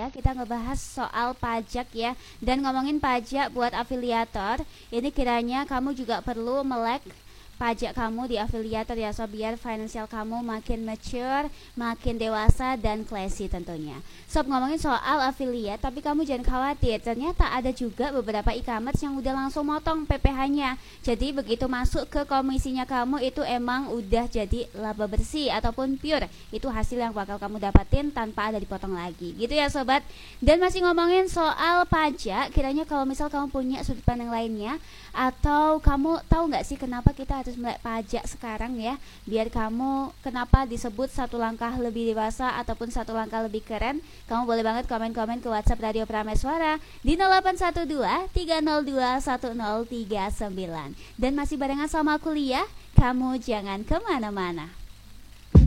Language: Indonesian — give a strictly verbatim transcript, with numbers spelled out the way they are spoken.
ya. Kita ngebahas soal pajak ya. Dan ngomongin pajak buat afiliator, ini kiranya kamu juga perlu melek pajak kamu di afiliator ya sob, biar financial kamu makin mature, makin dewasa dan classy tentunya. Sob, ngomongin soal affiliate, tapi kamu jangan khawatir, ternyata ada juga beberapa e-commerce yang udah langsung motong P P H-nya. Jadi begitu masuk ke komisinya kamu itu emang udah jadi laba bersih ataupun pure. Itu hasil yang bakal kamu dapatin tanpa ada dipotong lagi. Gitu ya sobat. Dan masih ngomongin soal pajak, kiranya kalau misal kamu punya sudut pandang lainnya, atau kamu tahu nggak sih kenapa kita harus melek pajak sekarang ya, biar kamu kenapa disebut satu langkah lebih dewasa ataupun satu langkah lebih keren, kamu boleh banget komen-komen ke WhatsApp Radio Prameswara di nol delapan satu dua tiga nol dua satu nol tiga sembilan. Dan masih barengan sama kuliah, kamu jangan kemana-mana.